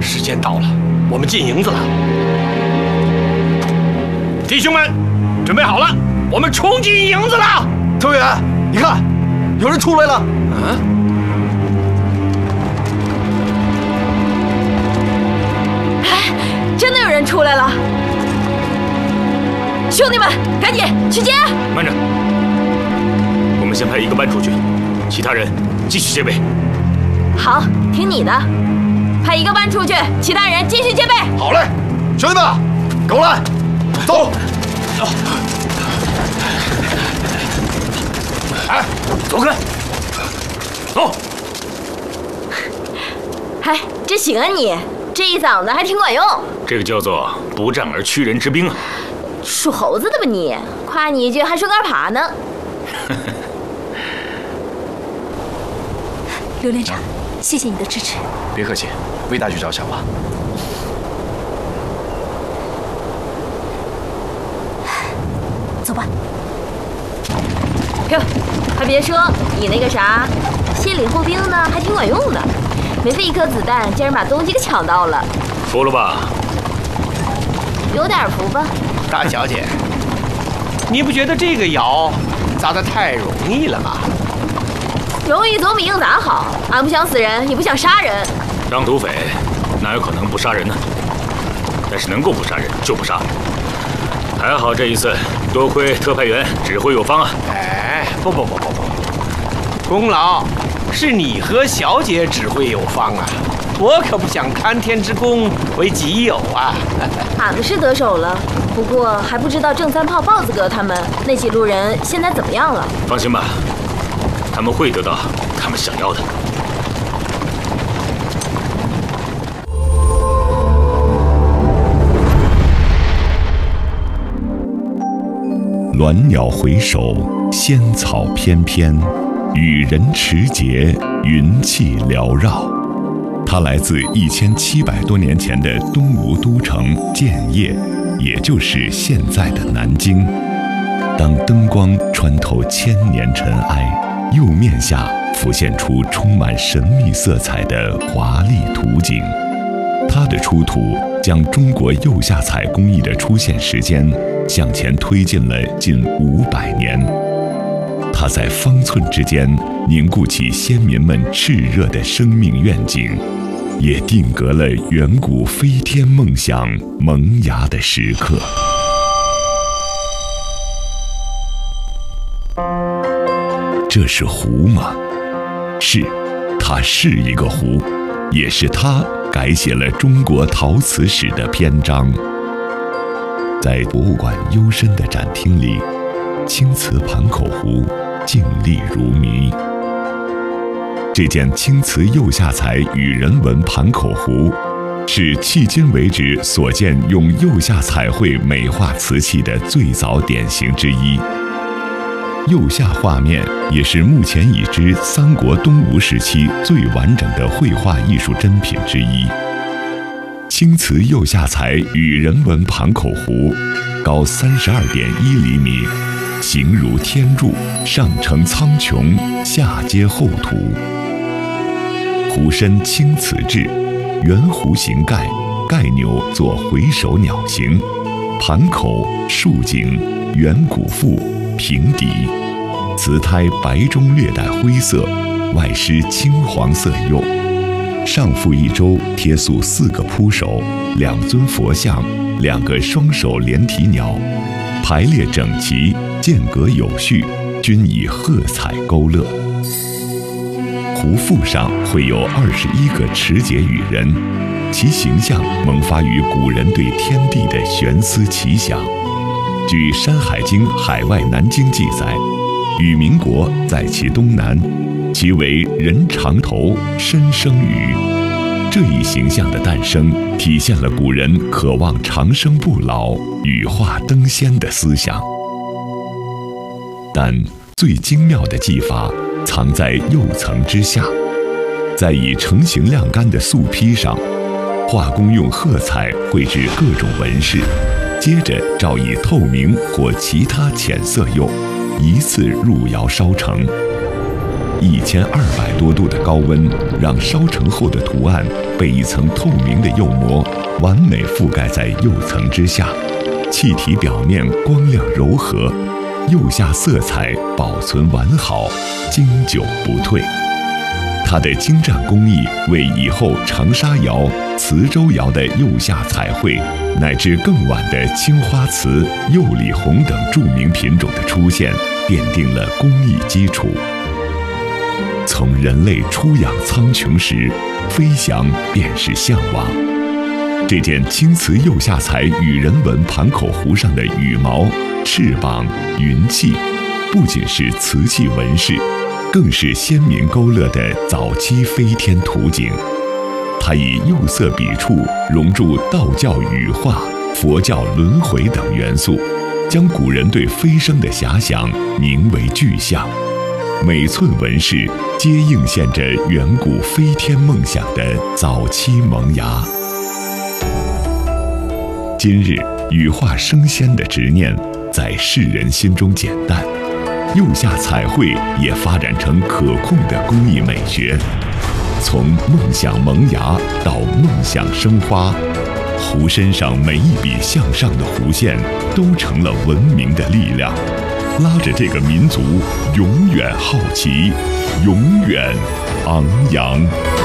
时间到了，我们进营子了。弟兄们，准备好了，我们冲进营子了。 特派员，你看，有人出来了。 哎，真的有人出来了！兄弟们，赶紧去接！ 慢着，我们先派一个班出去，其他人继续戒备。 好，听你的，派一个班出去，其他人继续戒备。 好嘞，兄弟们，跟我来，走。 哎，走开，走。 哎，真行啊你，这一嗓子还挺管用。 这个叫做不战而屈人之兵啊。 属猴子的吧你？夸你一句还说杆爬呢。 刘连长，谢谢你的支持。 别客气，为大局着想吧。 走吧。 哟，还别说，你那个啥，先礼后兵呢，还挺管用的。没费一颗子弹，竟然把东西给抢到了。 服了吧？ 有点服吧。 大小姐，你不觉得这个窑砸得太容易了吗？ 容易总比硬砸好。俺不想死人，也不想杀人。 当土匪哪有可能不杀人呢？但是能够不杀人就不杀。还好这一次，多亏特派员指挥有方啊！ 哎，不，功劳是你和小姐指挥有方啊，我可不想堪天之功为己有啊。 俺们是得手了，不过还不知道郑三炮、豹子哥他们那几路人现在怎么样了。 放心吧，他们会得到他们想要的。 鸾鸟回首，仙草翩翩，雨人持节，云气缭绕。它来自1700多年前的东吴都城建业，也就是现在的南京。当灯光穿透千年尘埃，釉面下浮现出充满神秘色彩的华丽图景。它的出土将中国釉下彩工艺的出现时间向前推进了近500年。它在方寸之间凝固起先民们炽热的生命愿景，也定格了远古飞天梦想萌芽的时刻。这是湖吗？是，它是一个湖，也是它改写了中国陶瓷史的篇章。在博物馆幽深的展厅里，青瓷盘口湖静立如谜。这件青瓷釉下彩羽人纹盘口湖，是迄今为止所见用釉下彩绘美化瓷器的最早典型之一。釉下画面也是目前已知三国东吴时期最完整的绘画艺术珍品之一。青瓷釉下彩羽人纹盘口湖，高32.1厘米，形如天柱，上承苍穹，下接厚土。湖身青瓷质，圆弧形盖，盖钮作回首鸟形，盘口竖颈，圆鼓腹，平底，瓷胎白中略带灰色，外施青黄色釉。上覆一周贴塑4个扑手，2尊佛像，2个双手连体鸟，排列整齐，间隔有序，均以褐彩勾勒。湖腹上绘有21个持节羽人，其形象萌发于古人对天地的悬思奇想。据《山海经·海外南经》记载，禹明国在其东南，其为人长头，身生羽。这一形象的诞生，体现了古人渴望长生不老、羽化登仙的思想。但最精妙的技法藏在釉层之下，在已成型晾干的素坯上，画工用褐彩绘制各种纹饰，接着照以透明或其他浅色釉，依次入窑烧成。 1200多度的高温，让烧成后的图案被一层透明的釉膜完美覆盖在釉层之下，气体表面光亮柔和，釉下色彩保存完好，经久不退。它的精湛工艺为以后长沙窑、磁州窑的釉下彩绘，乃至更晚的青花瓷、釉里红等著名品种的出现，奠定了工艺基础。从人类出养苍穹时，飞翔便是向往。这件青瓷釉下彩羽人纹盘口壶上的羽毛、翅膀、云气，不仅是瓷器纹饰，更是先民勾勒的早期飞天图景。它以釉色笔触融入道教羽化、佛教轮回等元素，将古人对飞升的遐想凝为具象。每寸纹饰皆映现着远古飞天梦想的早期萌芽。今日羽化升仙的执念在世人心中减淡，釉下彩绘也发展成可控的工艺美学。从梦想萌芽到梦想生花，壶身上每一笔向上的弧线都成了文明的力量，拉着这个民族永远好奇，永远昂扬。